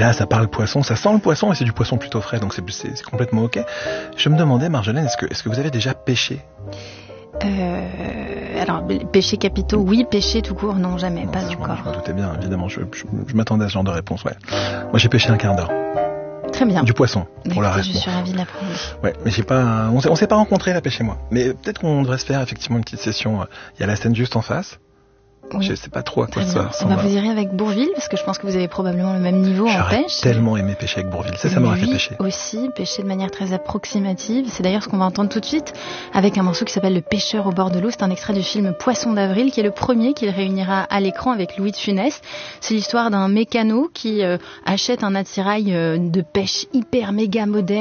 là, ça parle poisson, ça sent le poisson et c'est du poisson plutôt frais, donc c'est complètement ok. Je me demandais, Marjolaine, est-ce que vous avez déjà pêché? Alors, péchés capitaux, oui, péché tout court, non, jamais, pas encore. Je m'en doutais bien, évidemment, je m'attendais à ce genre de réponse, ouais. Moi, j'ai pêché un quart d'heure. Très bien. Du poisson, pour la reste. Je suis ravie de l'apprendre. Ouais, mais on s'est pas rencontrés, la pêche et moi. Mais peut-être qu'on devrait se faire effectivement une petite session. Il y a la Seine juste en face. Oui. Je sais pas trop à quoi Très ça bien. ressemble. Vous irez avec Bourvil, parce que je pense que vous avez probablement le même niveau en J'aurais pêche. tellement aimé pêcher avec Bourvil. Ça m'aurait fait pêcher. Aussi, pêcher de manière très approximative. C'est d'ailleurs ce qu'on va entendre tout de suite avec un morceau qui s'appelle Le pêcheur au bord de l'eau. C'est un extrait du film Poisson d'avril, qui est le premier qu'il réunira à l'écran avec Louis de Funès. C'est l'histoire d'un mécano qui achète un attirail de pêche hyper méga moderne.